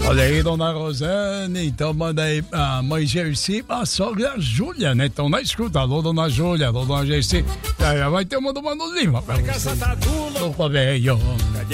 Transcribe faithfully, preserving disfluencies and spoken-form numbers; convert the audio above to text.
Olha aí, dona Rosane, então manda aí a mãe Gersi, a sogra Júlia, né? Então na escuta, alô, dona Júlia, alô, dona Gersi. Vai ter uma do Mano Lima pra você. Opa, velho.